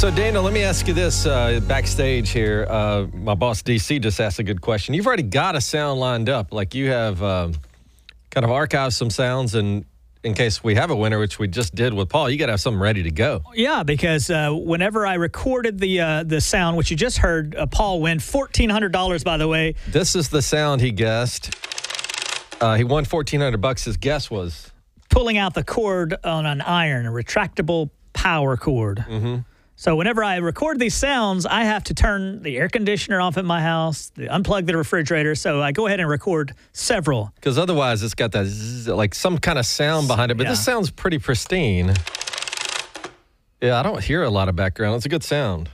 So, Dana, let me ask you this. Backstage here, my boss, DC, just asked a good question. You've already got a sound lined up. Like, you have kind of archived some sounds, and in case we have a winner, which we just did with Paul, you got to have something ready to go. Yeah, because whenever I recorded the sound, which you just heard, Paul win $1,400, by the way. This is the sound he guessed. He won $1,400. His guess was? Pulling out the cord on an iron, a retractable power cord. Mm-hmm. So whenever I record these sounds, I have to turn the air conditioner off at my house, unplug the refrigerator. So I go ahead and record several. Because otherwise it's got that zzz, like some kind of sound behind it. But this sounds pretty pristine. Yeah, I don't hear a lot of background. It's a good sound.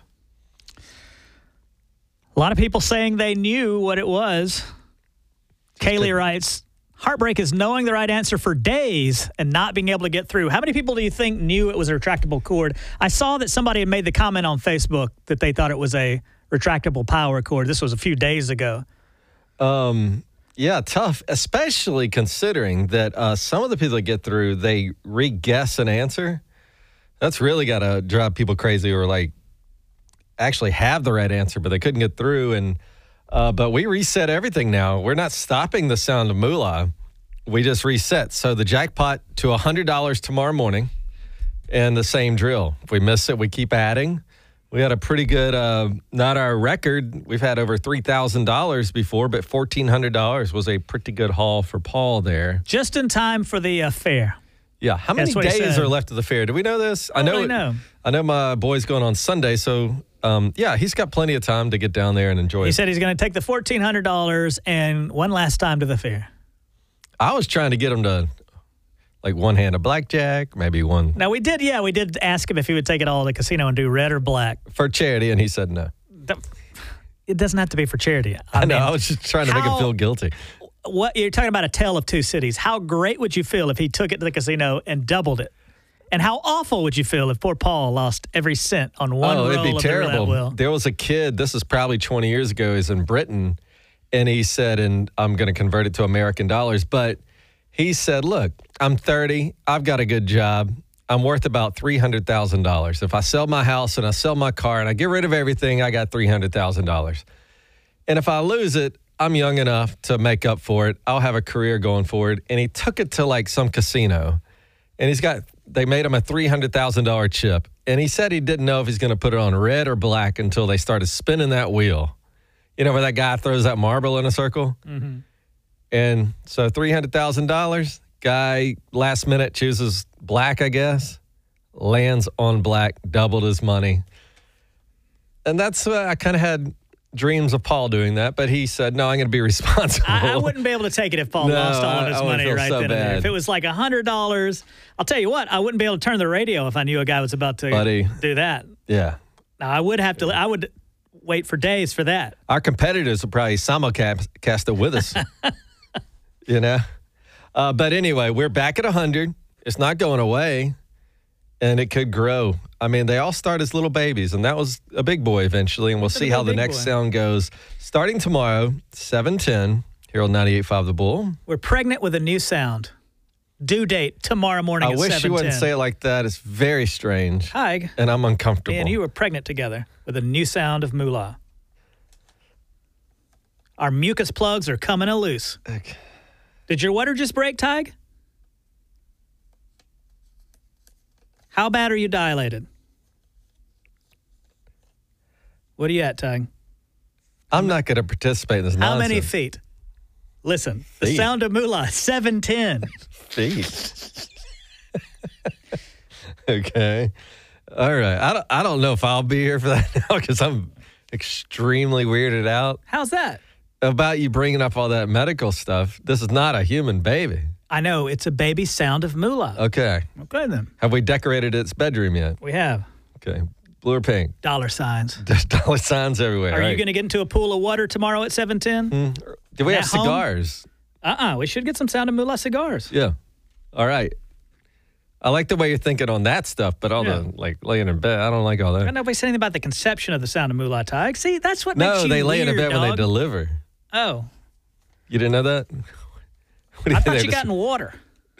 A lot of people saying they knew what it was. Kaylee writes, heartbreak is knowing the right answer for days and not being able to get through. How many people do you think knew it was a retractable cord? I saw that somebody had made the comment on Facebook that they thought it was a retractable power cord. This was a few days ago. Yeah, tough, especially considering that some of the people that get through, they re-guess an answer. That's really got to drive people crazy, or like actually have the right answer, but they couldn't get through. And but we reset everything now. We're not stopping the sound of moolah. We just reset. So the jackpot to $100 tomorrow morning, and the same drill. If we miss it, we keep adding. We had a pretty good, not our record. We've had over $3,000 before, but $1,400 was a pretty good haul for Paul there. Just in time for the fair. Yeah. How many days are left of the fair? Do we know this? I know. I know my boy's going on Sunday, so yeah, he's got plenty of time to get down there and enjoy it. He said he's going to take the $1,400 and one last time to the fair. I was trying to get him to, like, one hand of blackjack, maybe one. Now, we did ask him if he would take it all to the casino and do red or black. For charity, and he said no. It doesn't have to be for charity. I know, I was just trying to make him feel guilty. What you're talking about, a tale of two cities. How great would you feel if he took it to the casino and doubled it? And how awful would you feel if poor Paul lost every cent on one roll it'd be of terrible. the roulette wheel? There was a kid, this is probably 20 years ago, he's in Britain, and he said, and I'm going to convert it to American dollars, but he said, look, I'm 30, I've got a good job, I'm worth about $300,000. If I sell my house and I sell my car and I get rid of everything, I got $300,000. And if I lose it, I'm young enough to make up for it. I'll have a career going forward. And he took it to like some casino, and they made him a $300,000 chip. And he said he didn't know if he's going to put it on red or black until they started spinning that wheel. You know, where that guy throws that marble in a circle? Mm-hmm. And so $300,000, guy last minute chooses black, I guess, lands on black, doubled his money. And that's I kind of had dreams of Paul doing that, but he said, no, I'm going to be responsible. I wouldn't be able to take it if Paul lost all of his money right then and there. If it was like $100, I'll tell you what, I wouldn't be able to turn the radio if I knew a guy was about to do that. Yeah. Now, I would wait for days for that. Our competitors will probably simulcast it with us, you know? But anyway, we're back at 100. It's not going away, and it could grow. I mean, they all start as little babies, and that was a big boy eventually, and we'll see how the next sound goes. Starting tomorrow, 7:10, here on 98.5 The Bull. We're pregnant with a new sound. Due date tomorrow morning at 7:10. I wish you wouldn't say it like that. It's very strange. Hi. And I'm uncomfortable. Me and you were pregnant together with a new sound of moolah. Our mucus plugs are coming loose. Okay. Did your water just break, Tig? How bad are you dilated? What are you at, Tig? I'm not going to participate in this nonsense. How many feet? Listen, the sound of moolah, 710. Feet. Okay. All right. I don't know if I'll be here for that now because I'm extremely weirded out. How's that? About you bringing up all that medical stuff. This is not a human baby. I know. It's a baby sound of moolah. Okay. Okay, then. Have we decorated its bedroom yet? We have. Okay. Blue or pink? Dollar signs. There's dollar signs everywhere. Are you going to get into a pool of water tomorrow at 7:10? Do we have cigars? We should get some sound of moolah cigars. Yeah. All right. I like the way you're thinking on that stuff, but all the, like, laying in bed, I don't like all that. Nobody said anything about the conception of the sound of moolah, Tig. See, that's what makes you No, they lay in a bed dog. when they deliver. Oh. You didn't know that? I thought you got in water.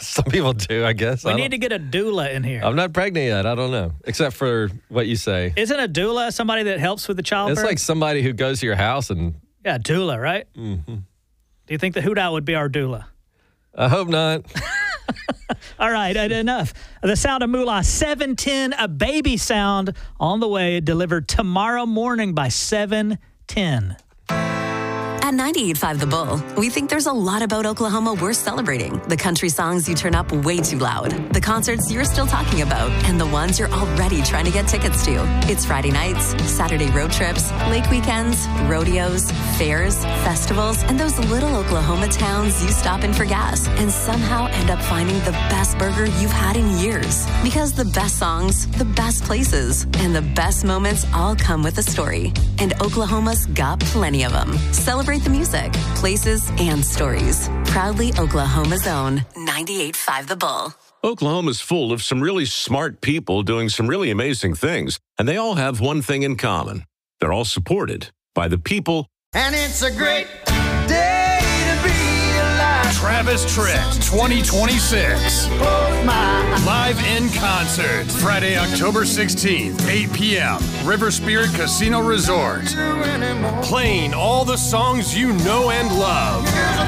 Some people do, I guess. We need to get a doula in here. I'm not pregnant yet. I don't know. Except for what you say. Isn't a doula somebody that helps with the childbirth? It's like somebody who goes to your house and... Yeah, doula, right? Mm-hmm. Do you think the Hootout would be our doula? I hope not. All right, enough. The Sound of Moolah, 7:10, a baby sound on the way, delivered tomorrow morning by 7:10. At 98.5 The Bull, we think there's a lot about Oklahoma worth celebrating. The country songs you turn up way too loud, the concerts you're still talking about, and the ones you're already trying to get tickets to. It's Friday nights, Saturday road trips, lake weekends, rodeos, fairs, festivals, and those little Oklahoma towns you stop in for gas and somehow end up finding the best burger you've had in years. Because the best songs, the best places, and the best moments all come with a story. And Oklahoma's got plenty of them. Celebrate the music, places, and stories. Proudly Oklahoma's own 98.5 The Bull. Oklahoma's full of some really smart people doing some really amazing things, and they all have one thing in common. They're all supported by the people. And it's a great day to be alive. Travis Tritt 2026. Live in concert. Friday, October 16th, 8 p.m. River Spirit Casino Resort. Playing all the songs you know and love.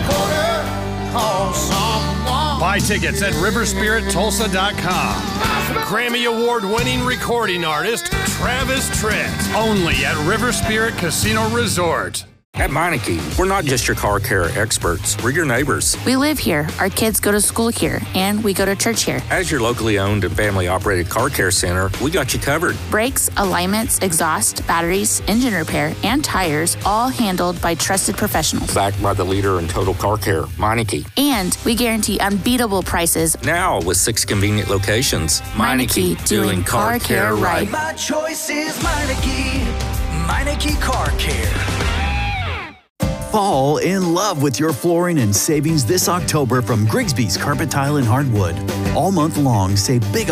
Buy tickets at riverspirittulsa.com. Grammy Award-winning recording artist Travis Tritt. Only at River Spirit Casino Resort. At Meineke, we're not just your car care experts. We're your neighbors. We live here, our kids go to school here, and we go to church here. As your locally owned and family-operated car care center, we got you covered. Brakes, alignments, exhaust, batteries, engine repair, and tires, all handled by trusted professionals. Backed by the leader in total car care, Meineke. And we guarantee unbeatable prices. Now with 6 convenient locations. Meineke, doing car care right. My choice is Meineke. Meineke Car Care. Fall in love with your flooring and savings this October from Grigsby's Carpet Tile and Hardwood. All month long, save big